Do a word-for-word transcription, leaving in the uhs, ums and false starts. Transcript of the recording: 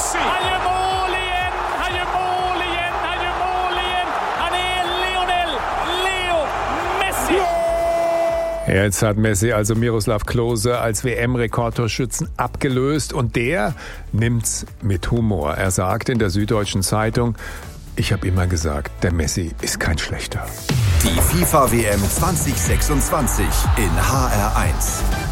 Messi! Han gör mål igen! Han gör mål igen! Han gör mål igen! Han är Lionel Leo Messi! Jetzt hat Messi also Miroslav Klose als W M-Rekordtorschützen abgelöst und der nimmt's mit Humor. Er sagt in der Süddeutschen Zeitung: Ich habe immer gesagt, der Messi ist kein Schlechter. Die FIFA-W M zwanzig sechsundzwanzig in H R eins.